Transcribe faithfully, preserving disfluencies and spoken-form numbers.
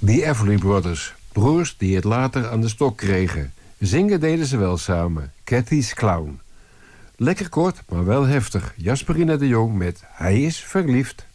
The Everly Brothers, broers die het later aan de stok kregen. Zingen deden ze wel samen, Cathy's Clown. Lekker kort, maar wel heftig. Jasperina de Jong met Hij is verliefd.